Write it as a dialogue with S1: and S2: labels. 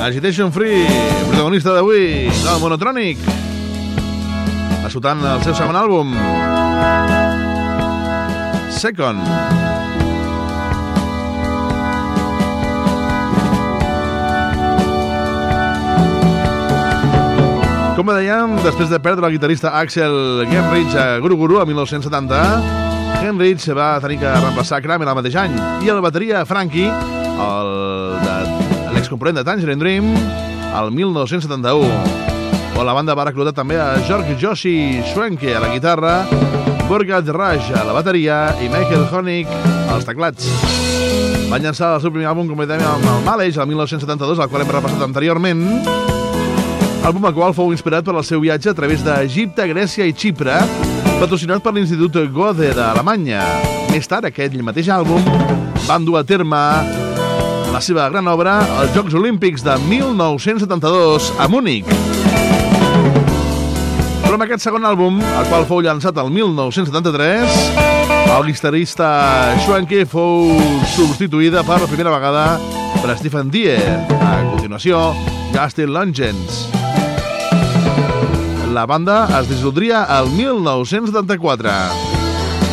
S1: Agitation Free, protagonista d'avui del Monotronic, assotant el seu segon àlbum, Second. Com dèiem, després de perdre el guitarrista Axel Genrich a Guru Guru a 1970, Genrich va tenir que reemplaçar Kramer el mateix any, i el bateria Frankie, l'excomponent de Tangerine Dream, el 1971. On la banda va reclutar també a George Joshi Schwenke a la guitarra, Burkhard Raj a la bateria i Michael Honig als teclats. Van llançar el seu primer àlbum, com dèiem, amb el Malage, el 1972, el qual hem repassat anteriorment, àlbum al qual fou inspirat per el seu viatge a través d'Egipte, Grècia i Xipre, patrocinat per l'Institut Goethe d'Alemanya. Més tard, aquell mateix àlbum van dur a terme la seva gran obra als Jocs Olímpics de 1972 a Múnich. Però amb aquest segon àlbum, el qual fou llançat el 1973, el guitarrista Schwenke fou substituïda per la primera vegada per Stephen Dier. A continuació, Justin Longens. La banda es dissoldria el 1974.